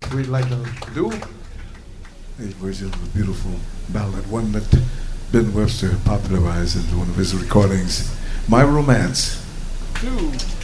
we'd like to do. A version of a beautiful ballad, one that Ben Webster popularized in one of his recordings, My Romance. 2.